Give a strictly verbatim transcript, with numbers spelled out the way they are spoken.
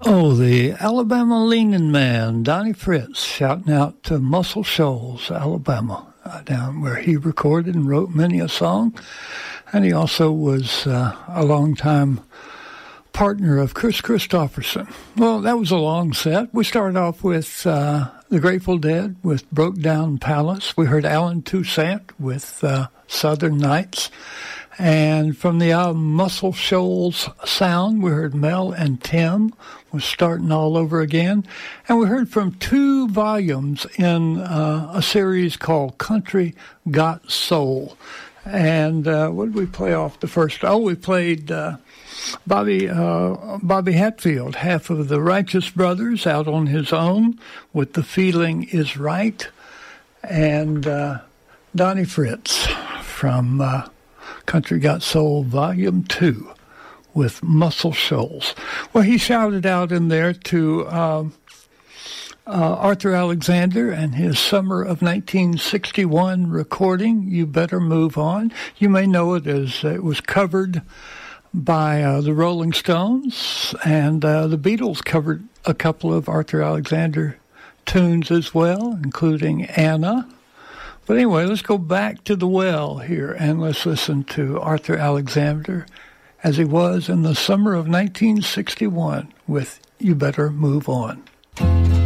Oh, the Alabama Leaning Man, Donnie Fritz, shouting out to Muscle Shoals, Alabama, uh, down where he recorded and wrote many a song. And he also was uh, a longtime partner of Chris Christopherson. Well, that was a long set. We started off with uh, the Grateful Dead with Broke Down Palace. We heard Alan Toussaint with uh, Southern Nights. And from the album Muscle Shoals Sound, we heard Mel and Tim was starting all over again. And we heard from two volumes in uh, a series called Country Got Soul. And uh, what did we play off the first? Oh, we played uh, Bobby uh, Bobby Hatfield, half of the Righteous Brothers, out on his own with The Feeling Is Right. And uh, Donnie Fritz from Uh, Country Got Soul, Volume two, with Muscle Shoals. Well, he shouted out in there to um, uh, Arthur Alexander and his summer of nineteen sixty-one recording, You Better Move On. You may know it as uh, it was covered by uh, the Rolling Stones, and uh, the Beatles covered a couple of Arthur Alexander tunes as well, including Anna. But anyway, let's go back to the well here, and let's listen to Arthur Alexander as he was in the summer of nineteen sixty-one with You Better Move On.